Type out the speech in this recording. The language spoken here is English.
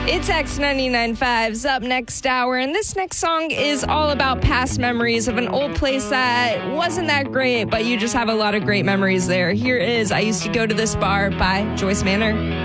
It's X99.5's up next hour, and this next song is all about past memories of an old place that wasn't that great, but you just have a lot of great memories there. Here is I Used to Go to This Bar by Joyce Manor.